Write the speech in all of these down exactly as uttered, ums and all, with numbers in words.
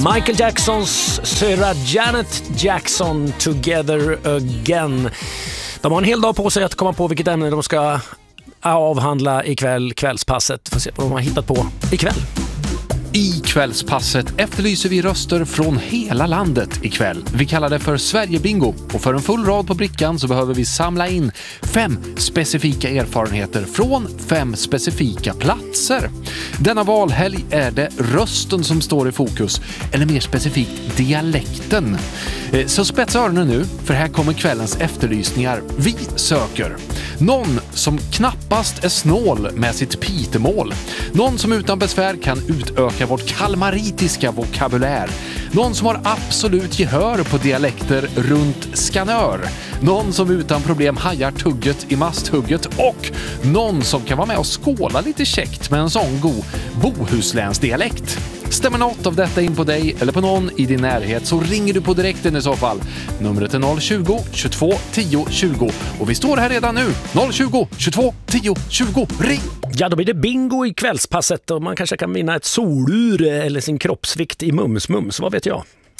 Michael Jacksons syrra Janet Jackson, Together Again. De har en hel dag på sig att komma på vilket ämne de ska avhandla ikväll, kvällspasset. Får se vad de har hittat på ikväll. I kvällspasset efterlyser vi röster från hela landet ikväll. Vi kallar det för Sverigebingo och för en full rad på brickan så behöver vi samla in fem specifika erfarenheter från fem specifika platser. Denna valhelg är det rösten som står i fokus, eller mer specifikt dialekten. Så spetsa öronen nu, för här kommer kvällens efterlysningar. Vi söker någon som knappast är snål med sitt pitemål. Någon som utan besvär kan utöka vårt kalmaritiska vokabulär. Någon som har absolut gehör på dialekter runt Skanör. Någon som utan problem hajar tugget i masthugget. Och någon som kan vara med och skåla lite käckt med en sån god bohuslänsdialekt. Stämmer något av detta in på dig eller på någon i din närhet så ringer du på direkten i så fall. Numret är noll tjugo, tjugotvå, tio, tjugo. Och vi står här redan nu. noll tjugo, tjugotvå, tio, tjugo. Ring! Ja, då blir det bingo i kvällspasset och man kanske kan vinna ett solur eller sin kroppsvikt i mums-mums. Vad vet jag?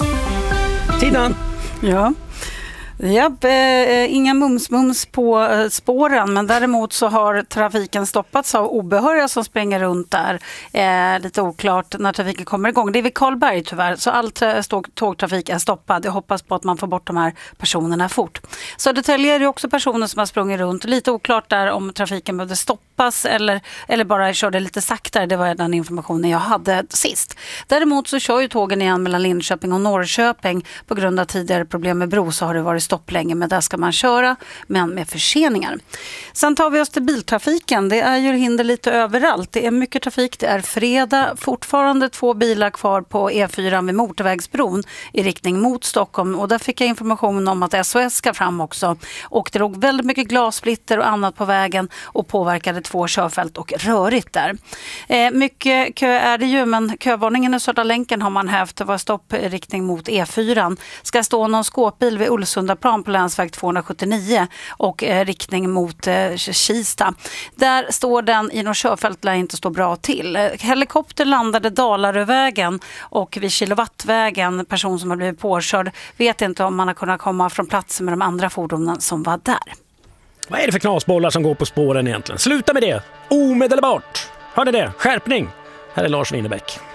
Tidan! Ja. Japp, eh, inga mums-mums på eh, spåren, men däremot så har trafiken stoppats av obehöriga som springer runt där. Eh, lite oklart när trafiken kommer igång. Det är vid Karlberg tyvärr, så all eh, tågtrafik är stoppad. Jag hoppas på att man får bort de här personerna fort. Södertälje är det också personer som har sprungit runt. Lite oklart där om trafiken behövde stoppas eller, eller bara körde lite saktare. Det var den informationen jag hade sist. Däremot så kör ju tågen igen mellan Linköping och Norrköping. På grund av tidigare problem med bro så har det varit stopp länge, men där ska man köra, men med förseningar. Sen tar vi oss till biltrafiken. Det är ju hinder lite överallt. Det är mycket trafik. Det är fredag. Fortfarande två bilar kvar på E fyra vid Motorvägsbron i riktning mot Stockholm. Och där fick jag information om att S O S ska fram också. Och det låg väldigt mycket glassplitter och annat på vägen och påverkade två körfält och rörigt där. Eh, mycket kö är det ju, men kövarningen i Södra länken har man hävt. Det var stopp i riktning mot E fyra. Ska stå någon skåpbil vid Ulvsunda plan på länsväg tvåhundrasjuttionio och eh, riktning mot eh, Kista. Där står den i något körfält där inte står bra till. Eh, helikopter landade Dalarövägen och vid Kilowattvägen, person som har blivit påkörd, vet inte om man har kunnat komma från platsen med de andra fordonen som var där. Vad är det för knasbollar som går på spåren egentligen? Sluta med det! Omedelbart! Hör ni det? Skärpning! Här är Lars Winnerbäck.